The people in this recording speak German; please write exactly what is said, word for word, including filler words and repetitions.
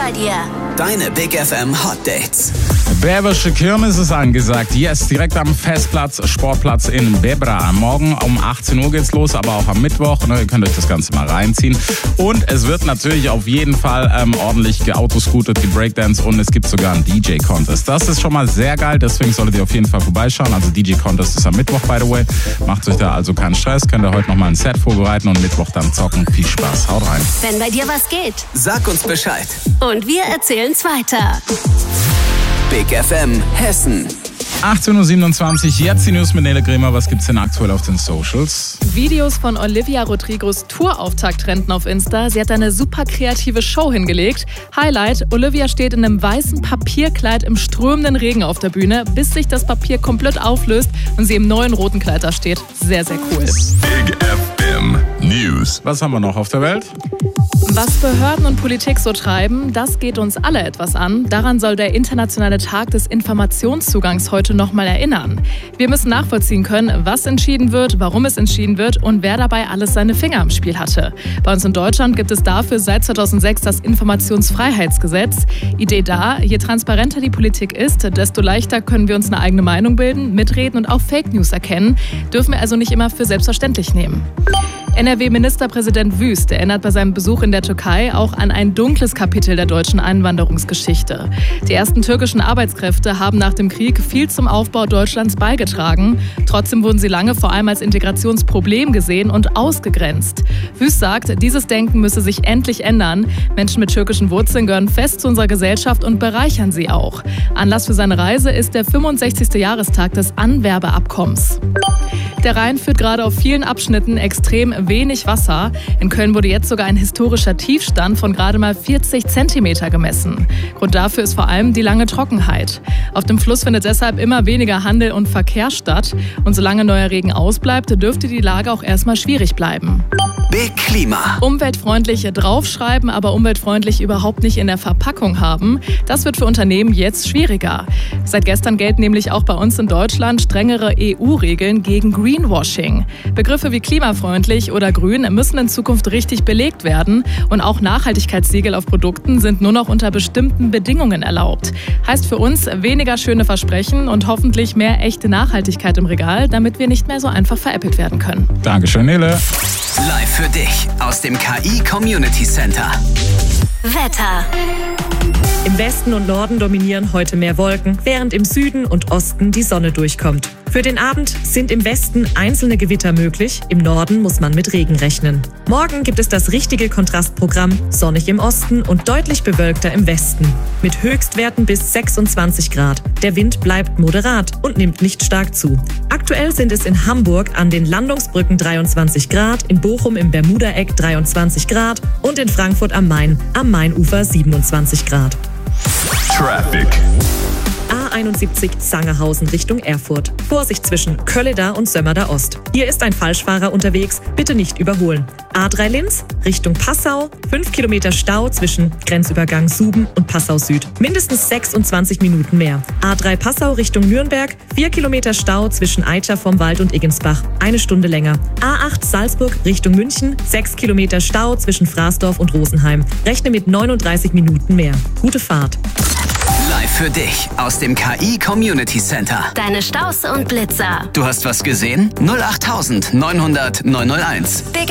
bei dir. Deine Big F M Hot Dates. Bärbische Kirmes ist angesagt. Yes, direkt am Festplatz, Sportplatz in Bebra. Morgen um achtzehn Uhr geht's los, aber auch am Mittwoch. Ne, ihr könnt euch das Ganze mal reinziehen. Und es wird natürlich auf jeden Fall ähm, ordentlich geautoscootet, gebreakdance und es gibt sogar einen D J-Contest. Das ist schon mal sehr geil, deswegen solltet ihr auf jeden Fall vorbeischauen. Also D J-Contest ist am Mittwoch, by the way. Macht euch da also keinen Stress. Könnt ihr heute nochmal ein Set vorbereiten und Mittwoch dann zocken. Viel Spaß, haut rein. Wenn bei dir was geht. Sag uns Bescheid. Und wir erzählen's weiter. Big F M Hessen. achtzehn Uhr siebenundzwanzig, jetzt die News mit Nele Grämer. Was gibt's denn aktuell auf den Socials? Videos von Olivia Rodrigos Tourauftakt trenden auf Insta. Sie hat eine super kreative Show hingelegt. Highlight, Olivia steht in einem weißen Papierkleid im strömenden Regen auf der Bühne, bis sich das Papier komplett auflöst und sie im neuen roten Kleid da steht. Sehr, sehr cool. Big F M News. Was haben wir noch auf der Welt? Was Behörden und Politik so treiben, das geht uns alle etwas an. Daran soll der internationale Tag des Informationszugangs heute nochmal erinnern. Wir müssen nachvollziehen können, was entschieden wird, warum es entschieden wird und wer dabei alles seine Finger im Spiel hatte. Bei uns in Deutschland gibt es dafür seit zweitausendsechs das Informationsfreiheitsgesetz. Idee da, je transparenter die Politik ist, desto leichter können wir uns eine eigene Meinung bilden, mitreden und auch Fake News erkennen. Dürfen wir also nicht immer für selbstverständlich nehmen. N R W-Ministerpräsident Wüst erinnert bei seinem Besuch in der Türkei auch an ein dunkles Kapitel der deutschen Einwanderungsgeschichte. Die ersten türkischen Arbeitskräfte haben nach dem Krieg viel zum Aufbau Deutschlands beigetragen. Trotzdem wurden sie lange vor allem als Integrationsproblem gesehen und ausgegrenzt. Wüst sagt, dieses Denken müsse sich endlich ändern. Menschen mit türkischen Wurzeln gehören fest zu unserer Gesellschaft und bereichern sie auch. Anlass für seine Reise ist der fünfundsechzigste Jahrestag des Anwerbeabkommens. Der Rhein führt gerade auf vielen Abschnitten extrem wenig Wasser. In Köln wurde jetzt sogar ein historischer Tiefstand von gerade mal vierzig Zentimeter gemessen. Grund dafür ist vor allem die lange Trockenheit. Auf dem Fluss findet deshalb immer weniger Handel und Verkehr statt. Und solange neuer Regen ausbleibt, dürfte die Lage auch erstmal schwierig bleiben. Big Klima. Umweltfreundlich draufschreiben, aber umweltfreundlich überhaupt nicht in der Verpackung haben. Das wird für Unternehmen jetzt schwieriger. Seit gestern gelten nämlich auch bei uns in Deutschland strengere E U-Regeln gegen Greenwashing. Begriffe wie klimafreundlich oder grün müssen in Zukunft richtig belegt werden. Und auch Nachhaltigkeitssiegel auf Produkten sind nur noch unter bestimmten Bedingungen erlaubt. Heißt für uns weniger schöne Versprechen und hoffentlich mehr echte Nachhaltigkeit im Regal, damit wir nicht mehr so einfach veräppelt werden können. Dankeschön, Nele. Live für dich aus dem K I Community Center. Wetter. Im Westen und Norden dominieren heute mehr Wolken, während im Süden und Osten die Sonne durchkommt. Für den Abend sind im Westen einzelne Gewitter möglich, im Norden muss man mit Regen rechnen. Morgen gibt es das richtige Kontrastprogramm, sonnig im Osten und deutlich bewölkter im Westen. Mit Höchstwerten bis sechsundzwanzig Grad. Der Wind bleibt moderat und nimmt nicht stark zu. Aktuell sind es in Hamburg an den Landungsbrücken dreiundzwanzig Grad, in Bochum im Bermudaeck dreiundzwanzig Grad und in Frankfurt am Main am Mainufer siebenundzwanzig Grad. Traffic. A einundsiebzig Sangerhausen Richtung Erfurt. Vorsicht zwischen Kölleda und Sömmerda Ost. Hier ist ein Falschfahrer unterwegs, bitte nicht überholen. A drei Linz Richtung Passau. fünf Kilometer Stau zwischen Grenzübergang Suben und Passau Süd. Mindestens sechsundzwanzig Minuten mehr. A drei Passau Richtung Nürnberg. vier Kilometer Stau zwischen Eitscher vom Wald und Iggensbach. Eine Stunde länger. A acht Salzburg Richtung München. sechs Kilometer Stau zwischen Fraßdorf und Rosenheim. Rechne mit neununddreißig Minuten mehr. Gute Fahrt. Live für dich aus dem K I Community Center. Deine Staus und Blitzer. Du hast was gesehen? null acht neunhundert neunhunderteins. Big